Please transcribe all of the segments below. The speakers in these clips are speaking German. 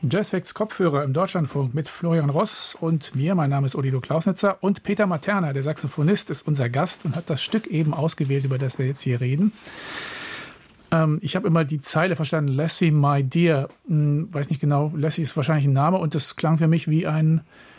Jazzfacts Kopfhörer im Deutschlandfunk mit Florian Ross und mir. Mein Name ist Olido Klausnitzer und Peter Materna, der Saxophonist, ist unser Gast und hat das Stück eben ausgewählt, über das wir jetzt hier reden. Ich habe immer die Zeile verstanden, Lassie, my dear. Weiß nicht genau, Lassie ist wahrscheinlich ein Name und das klang für mich wie ein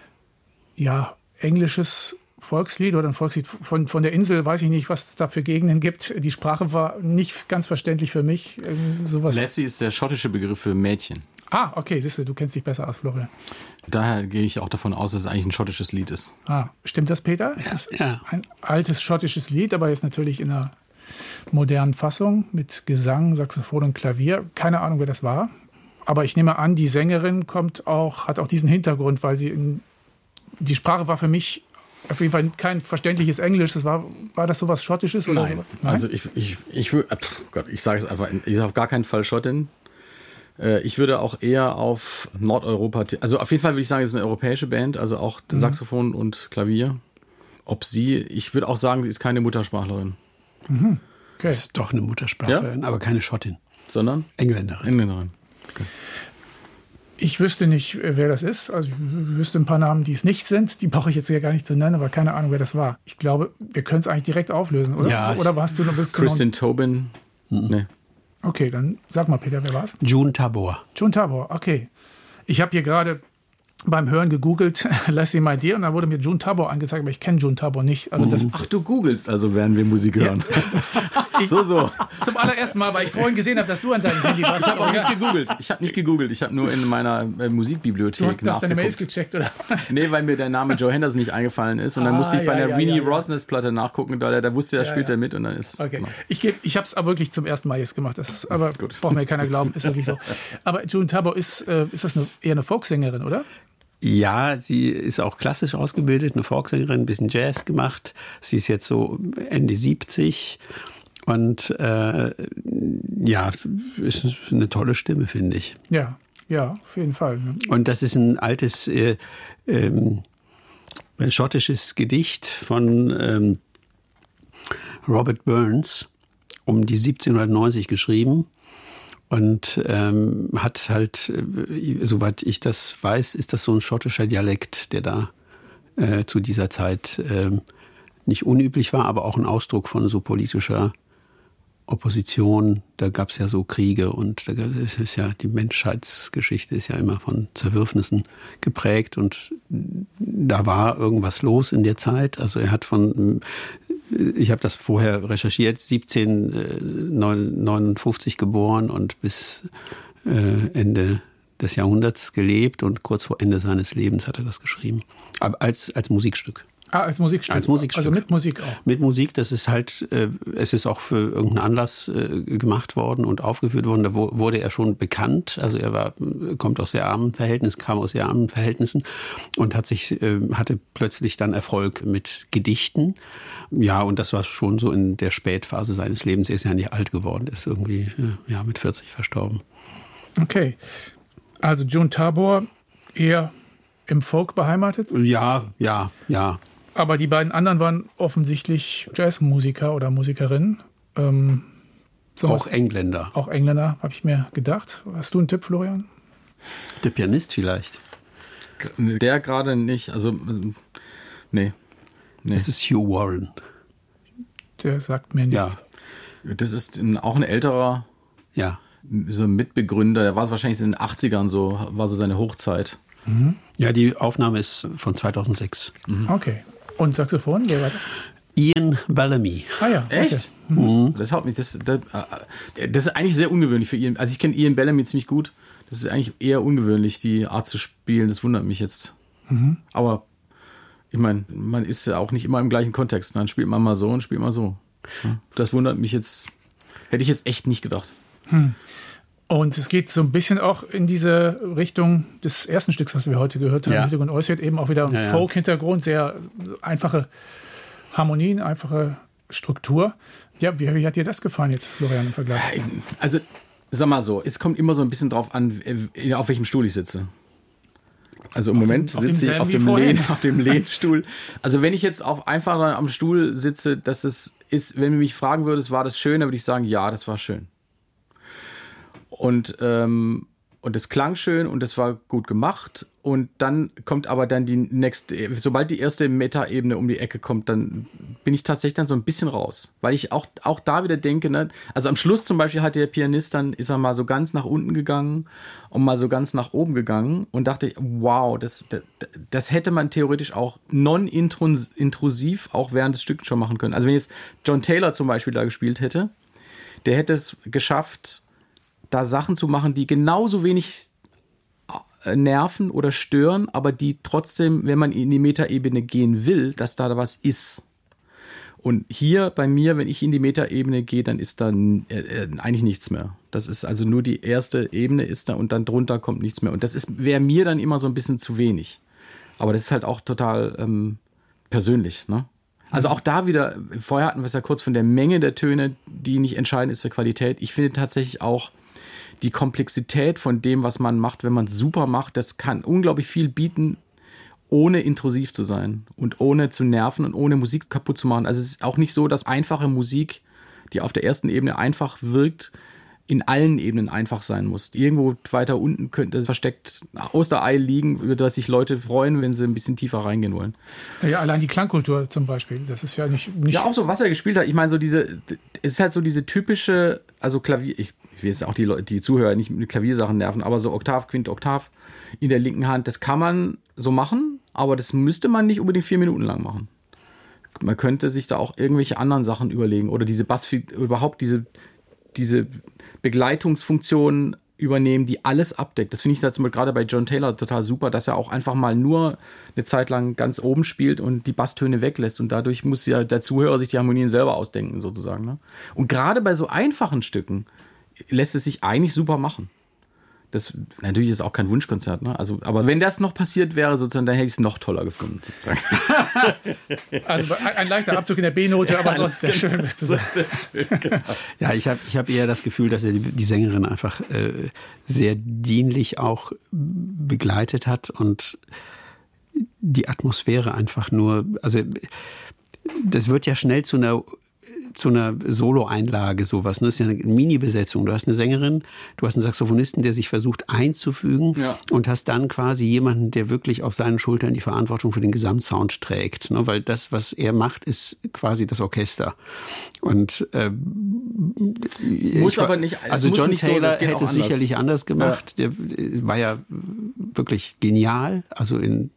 englisches Volkslied oder ein Volkslied von der Insel. Weiß ich nicht, was es da für Gegenden gibt. Die Sprache war nicht ganz verständlich für mich. Sowas. Lassie ist der schottische Begriff für Mädchen. Ah, okay, siehst du kennst dich besser aus, Florian. Daher gehe ich auch davon aus, dass es eigentlich ein schottisches Lied ist. Ah, stimmt das, Peter? Es ist ein altes schottisches Lied, aber jetzt natürlich in einer modernen Fassung mit Gesang, Saxophon und Klavier. Keine Ahnung, wer das war. Aber ich nehme an, die Sängerin hat auch diesen Hintergrund, weil die Sprache war für mich auf jeden Fall kein verständliches Englisch. War das sowas Schottisches? Oder Nein. So? Nein? Also ich sage es einfach, ich ist auf gar keinen Fall Schottin. Ich würde auch eher auf Nordeuropa, also auf jeden Fall würde ich sagen, es ist eine europäische Band, also auch Saxophon und Klavier. Ich würde auch sagen, sie ist keine Muttersprachlerin. Mhm. Okay. Ist doch eine Muttersprachlerin, aber keine Schottin. Sondern? Engländerin. Okay. Ich wüsste nicht, wer das ist. Also ich wüsste ein paar Namen, die es nicht sind. Die brauche ich jetzt hier gar nicht zu nennen, aber keine Ahnung, wer das war. Ich glaube, wir können es eigentlich direkt auflösen, oder? Ja. Oder willst du Kristin Tobin? Nee. Okay, dann sag mal, Peter, wer war es? June Tabor. June Tabor, okay. Ich habe hier gerade beim Hören gegoogelt, Lassie, my dear, und da wurde mir June Tabor angezeigt, aber ich kenne June Tabor nicht. Also Ach, du googelst also, während wir Musik hören. So. Zum allerersten Mal, weil ich vorhin gesehen habe, dass du an deinem Handy warst. Ich habe auch nicht gegoogelt. Ich habe nur in meiner Musikbibliothek Du hast deine Mails gecheckt, oder? Nee, weil mir der Name Joe Henderson nicht eingefallen ist. Und dann musste ich bei der Winnie Rosnes-Platte nachgucken, da der wusste, er spielt er mit. Und dann ist. Okay. Genau. Ich habe es aber wirklich zum ersten Mal jetzt gemacht. Aber braucht mir keiner glauben, ist wirklich so. Aber June Tabor ist das eher eine Folksängerin, oder? Ja, sie ist auch klassisch ausgebildet, eine Folksängerin, ein bisschen Jazz gemacht. Sie ist jetzt so Ende 70 und ist eine tolle Stimme, finde ich. Ja, auf jeden Fall. Ne? Und das ist ein altes schottisches Gedicht von Robert Burns um die 1790 geschrieben. Und hat halt, soweit ich das weiß, ist das so ein schottischer Dialekt, der da zu dieser Zeit nicht unüblich war, aber auch ein Ausdruck von so politischer Opposition. Da gab es ja so Kriege und die Menschheitsgeschichte ist ja immer von Zerwürfnissen geprägt und da war irgendwas los in der Zeit. Also ich habe das vorher recherchiert, 1759 geboren und bis Ende des Jahrhunderts gelebt und kurz vor Ende seines Lebens hat er das geschrieben. Aber als Musikstück. Als Musikstück. Als Musikstück. Also mit Musik auch. Mit Musik, das ist halt, es ist auch für irgendeinen Anlass gemacht worden und aufgeführt worden. Da wurde er schon bekannt. Also er kommt aus sehr armen Verhältnissen, kam aus sehr armen Verhältnissen und hatte plötzlich dann Erfolg mit Gedichten. Ja, und das war schon so in der Spätphase seines Lebens. Er ist ja nicht alt geworden, ist irgendwie mit 40 verstorben. Okay. Also June Tabor eher im Folk beheimatet? Ja. Aber die beiden anderen waren offensichtlich Jazzmusiker oder Musikerinnen. Auch Engländer. Auch Engländer, habe ich mir gedacht. Hast du einen Tipp, Florian? Der Pianist vielleicht. Der gerade nicht, also nee. Das ist Hugh Warren. Der sagt mir nichts. Ja. Das ist auch ein älterer so ein Mitbegründer. Der war wahrscheinlich in den 80ern so, war so seine Hochzeit. Mhm. Ja, die Aufnahme ist von 2006. Mhm. Okay. Und Saxophon, wer war das? Ian Bellamy. Ah ja. Okay. Echt? Mhm. Das haut mich. Das ist eigentlich sehr ungewöhnlich für Ian. Also ich kenne Ian Bellamy ziemlich gut. Das ist eigentlich eher ungewöhnlich, die Art zu spielen. Das wundert mich jetzt. Mhm. Aber ich meine, man ist ja auch nicht immer im gleichen Kontext. Dann spielt man mal so und spielt mal so. Das wundert mich jetzt. Hätte ich jetzt echt nicht gedacht. Und es geht so ein bisschen auch in diese Richtung des ersten Stücks, was wir heute gehört haben. Ja. Hintergrund äußert eben auch wieder ein Folk-Hintergrund, sehr einfache Harmonien, einfache Struktur. Ja, wie hat dir das gefallen jetzt, Florian, im Vergleich? Also, sag mal so, es kommt immer so ein bisschen drauf an, auf welchem Stuhl ich sitze. Also im Moment sitze ich auf dem Lehnstuhl. Also wenn ich jetzt einfach am Stuhl sitze, wenn du mich fragen würdest, war das schön, dann würde ich sagen, ja, das war schön. Und und es klang schön und es war gut gemacht. Und dann kommt aber dann die nächste, sobald die erste Meta-Ebene um die Ecke kommt, dann bin ich tatsächlich dann so ein bisschen raus. Weil ich auch da wieder denke, ne, also am Schluss zum Beispiel hat der Pianist dann, ist er mal so ganz nach unten gegangen und mal so ganz nach oben gegangen und dachte, wow, das hätte man theoretisch auch non-intrusiv auch während des Stücks schon machen können. Also wenn jetzt John Taylor zum Beispiel da gespielt hätte, der hätte es geschafft, da Sachen zu machen, die genauso wenig nerven oder stören, aber die trotzdem, wenn man in die Metaebene gehen will, dass da was ist. Und hier bei mir, wenn ich in die Metaebene gehe, dann ist da eigentlich nichts mehr. Das ist also nur die erste Ebene ist da und dann drunter kommt nichts mehr. Und das wäre mir dann immer so ein bisschen zu wenig. Aber das ist halt auch total persönlich, ne? Also auch da wieder, vorher hatten wir es ja kurz von der Menge der Töne, die nicht entscheidend ist für Qualität. Ich finde tatsächlich auch die Komplexität von dem, was man macht, wenn man es super macht, das kann unglaublich viel bieten, ohne intrusiv zu sein und ohne zu nerven und ohne Musik kaputt zu machen. Also es ist auch nicht so, dass einfache Musik, die auf der ersten Ebene einfach wirkt, in allen Ebenen einfach sein muss. Irgendwo weiter unten könnte versteckt Osterei liegen, über das sich Leute freuen, wenn sie ein bisschen tiefer reingehen wollen. Ja, allein die Klangkultur zum Beispiel, das ist ja nicht... Ja, auch so, was er gespielt hat. Ich meine, so es ist halt so diese typische, also Klavier, ich will jetzt auch die Zuhörer nicht mit Klaviersachen nerven, aber so Oktav, Quint, Oktav in der linken Hand, das kann man so machen, aber das müsste man nicht unbedingt 4 Minuten lang machen. Man könnte sich da auch irgendwelche anderen Sachen überlegen oder diese überhaupt diese Begleitungsfunktion übernehmen, die alles abdeckt. Das finde ich da zum Beispiel gerade bei John Taylor total super, dass er auch einfach mal nur eine Zeit lang ganz oben spielt und die Basstöne weglässt und dadurch muss ja der Zuhörer sich die Harmonien selber ausdenken sozusagen. Ne? Und gerade bei so einfachen Stücken lässt es sich eigentlich super machen. Das natürlich ist auch kein Wunschkonzert, ne? Also, aber wenn das noch passiert wäre, sozusagen, dann hätte ich es noch toller gefunden, sozusagen. Also ein leichter Abzug in der B-Note, ja, aber sonst sehr schön zu sein. Genau. Ja, ich hab eher das Gefühl, dass er die Sängerin einfach sehr dienlich auch begleitet hat und die Atmosphäre einfach nur, also das wird ja schnell zu einer Solo-Einlage sowas. Das ist ja eine Mini-Besetzung. Du hast eine Sängerin, du hast einen Saxophonisten, der sich versucht einzufügen und hast dann quasi jemanden, der wirklich auf seinen Schultern die Verantwortung für den Gesamtsound trägt. Weil das, was er macht, ist quasi das Orchester. Und aber nicht. Also John Taylor hätte es sicherlich anders gemacht. Der war ja wirklich genial, also in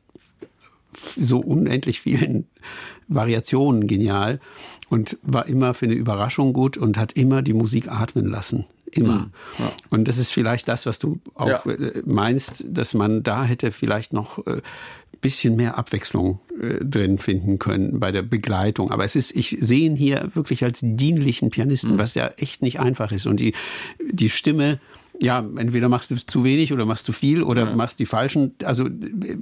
so unendlich vielen Variationen genial. Und war immer für eine Überraschung gut und hat immer die Musik atmen lassen. Immer. Ja. Und das ist vielleicht das, was du auch meinst, dass man da hätte vielleicht noch ein bisschen mehr Abwechslung drin finden können bei der Begleitung. Aber ich sehe ihn hier wirklich als dienlichen Pianisten, was ja echt nicht einfach ist. Und die Stimme, ja, entweder machst du zu wenig oder machst zu viel oder machst die falschen. Also,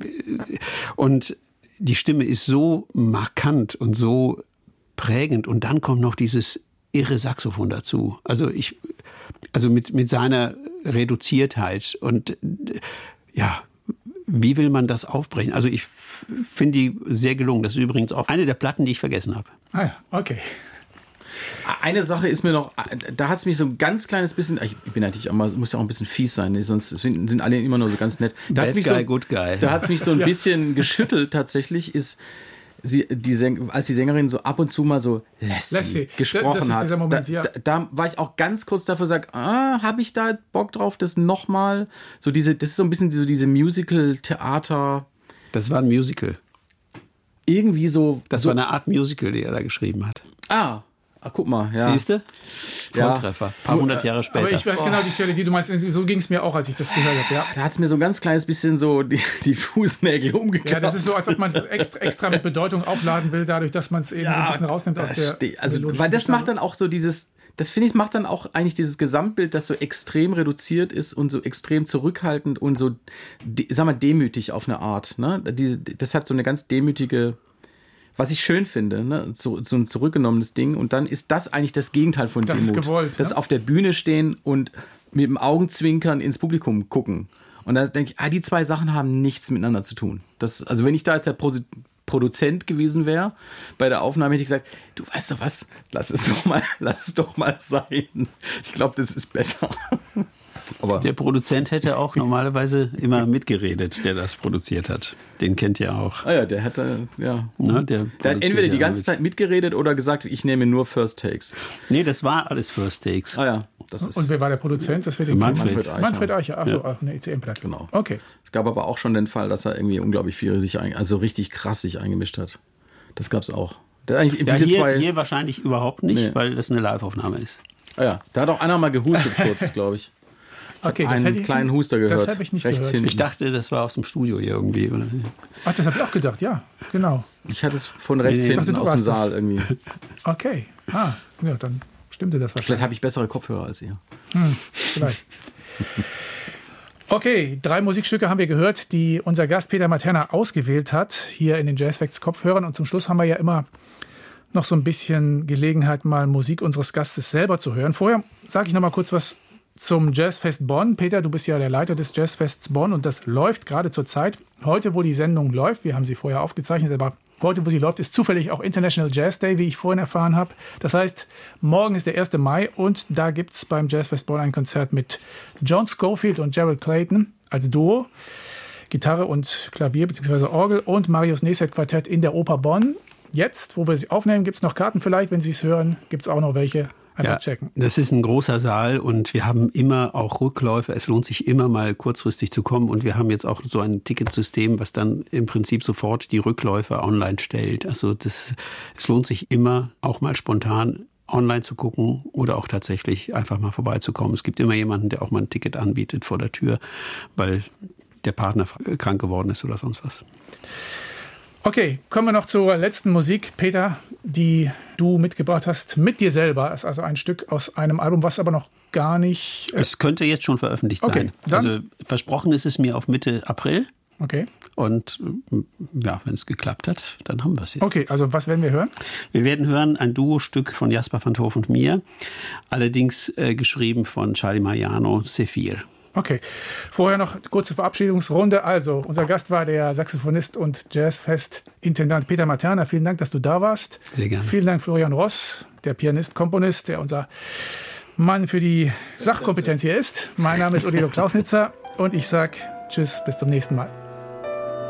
und die Stimme ist so markant und so prägend und dann kommt noch dieses irre Saxophon dazu. Also mit seiner Reduziertheit und ja, wie will man das aufbrechen? Also ich finde die sehr gelungen. Das ist übrigens auch eine der Platten, die ich vergessen habe. Ah ja, okay. Eine Sache ist mir noch, da hat es mich so ein ganz kleines bisschen, ich bin natürlich auch mal, muss ja auch ein bisschen fies sein, sonst sind alle immer nur so ganz nett. Bad Guy, Good Guy. Da hat es mich so ein bisschen geschüttelt tatsächlich, ist als die Sängerin so ab und zu mal so Lassie gesprochen hat, Moment, da war ich auch ganz kurz davor, habe ich da Bock drauf, das nochmal, das ist so ein bisschen so diese Musical-Theater. Das war ein Musical. Irgendwie so. Das war eine Art Musical, die er da geschrieben hat. Guck mal, ja. Siehst du? Volltreffer. Ein paar 100 Jahre später. Aber ich weiß genau die Stelle, die du meinst. So ging es mir auch, als ich das gehört habe. Ja. Da hat es mir so ein ganz kleines bisschen so die Fußnägel umgeklappt. Ja, das ist so, als ob man extra mit Bedeutung aufladen will, dadurch, dass man es eben so ein bisschen rausnimmt aus der... weil das macht dann auch so dieses... Das finde ich, macht dann auch eigentlich dieses Gesamtbild, das so extrem reduziert ist und so extrem zurückhaltend und so, demütig auf eine Art. Ne? Das hat so eine ganz demütige... Was ich schön finde, ne? So ein zurückgenommenes Ding. Und dann ist das eigentlich das Gegenteil von Demut. Das ist gewollt. Das auf der Bühne stehen und mit dem Augenzwinkern ins Publikum gucken. Und da denke ich, die zwei Sachen haben nichts miteinander zu tun. Also wenn ich da jetzt der Produzent gewesen wäre bei der Aufnahme, hätte ich gesagt, du weißt doch was, lass es doch mal sein. Ich glaube, das ist besser. Aber der Produzent hätte auch normalerweise immer mitgeredet, der das produziert hat. Den kennt ihr auch. Ah ja, der hätte, ja. Ne, der hat entweder die ganze Zeit mitgeredet oder gesagt, ich nehme nur First Takes. Nee, das war alles First Takes. Ah ja, das ist. Und wer war der Produzent? Das Manfred Eicher. Manfred Eicher, achso, eine ECM-Platte. Genau. Okay. Es gab aber auch schon den Fall, dass er irgendwie unglaublich viel also richtig krass sich eingemischt hat. Das gab es auch. Hier wahrscheinlich überhaupt nicht, weil das eine Live-Aufnahme ist. Ah ja, da hat auch einer mal gehustet kurz, glaube ich. Okay, das einen kleinen Huster gehört. Das habe ich nicht gehört. Ich dachte, das war aus dem Studio hier irgendwie. Oder? Ach, das habe ich auch gedacht, ja, genau. Ich hatte es von rechts hinten aus dem Saal irgendwie. Okay, ja, dann stimmte das wahrscheinlich. Vielleicht habe ich bessere Kopfhörer als ihr. Vielleicht. Okay, 3 Musikstücke haben wir gehört, die unser Gast Peter Materna ausgewählt hat, hier in den Jazz Facts Kopfhörern. Und zum Schluss haben wir ja immer noch so ein bisschen Gelegenheit, mal Musik unseres Gastes selber zu hören. Vorher sage ich noch mal kurz was zum Jazzfest Bonn. Peter, du bist ja der Leiter des Jazzfests Bonn und das läuft gerade zur Zeit. Heute, wo die Sendung läuft, wir haben sie vorher aufgezeichnet, aber heute, wo sie läuft, ist zufällig auch International Jazz Day, wie ich vorhin erfahren habe. Das heißt, morgen ist der 1. Mai und da gibt es beim Jazzfest Bonn ein Konzert mit John Scofield und Gerald Clayton als Duo. Gitarre und Klavier bzw. Orgel und Marius Neset Quartett in der Oper Bonn. Jetzt, wo wir sie aufnehmen, gibt es noch Karten vielleicht, wenn Sie es hören, gibt es auch noch welche. Einfach checken. Das ist ein großer Saal und wir haben immer auch Rückläufe. Es lohnt sich immer mal kurzfristig zu kommen und wir haben jetzt auch so ein Ticketsystem, was dann im Prinzip sofort die Rückläufe online stellt. Also es lohnt sich immer auch mal spontan online zu gucken oder auch tatsächlich einfach mal vorbeizukommen. Es gibt immer jemanden, der auch mal ein Ticket anbietet vor der Tür, weil der Partner krank geworden ist oder sonst was. Okay, kommen wir noch zur letzten Musik, Peter, die du mitgebracht hast mit dir selber. Das ist also ein Stück aus einem Album, was aber noch gar nicht... Es könnte jetzt schon veröffentlicht sein. Also versprochen ist es mir auf Mitte April. Okay. Und ja, wenn es geklappt hat, dann haben wir es jetzt. Okay, also was werden wir hören? Wir werden hören ein Duo-Stück von Jasper van 't Hof und mir, allerdings geschrieben von Charlie Mariano, Sephir. Okay, vorher noch eine kurze Verabschiedungsrunde. Also, unser Gast war der Saxophonist und Jazzfest-Intendant Peter Materna. Vielen Dank, dass du da warst. Sehr gerne. Vielen Dank, Florian Ross, der Pianist, Komponist, der unser Mann für die Sachkompetenz hier ist. Mein Name ist Odilo Klausnitzer und ich sage Tschüss, bis zum nächsten Mal.